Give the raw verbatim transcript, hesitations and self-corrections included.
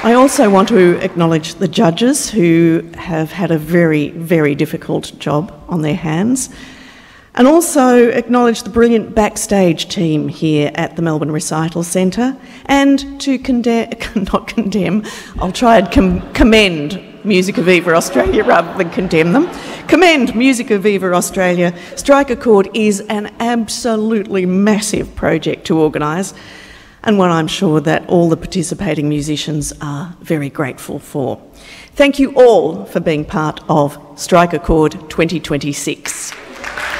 I also want to acknowledge the judges who have had a very, very difficult job on their hands, and also acknowledge the brilliant backstage team here at the Melbourne Recital Centre, and to condemn, not condemn, I'll try and com commend Musica Viva Australia rather than condemn them. Commend Musica Viva Australia. Strike a Chord is an absolutely massive project to organise, and one I'm sure that all the participating musicians are very grateful for. Thank you all for being part of Strike a Chord twenty twenty-six.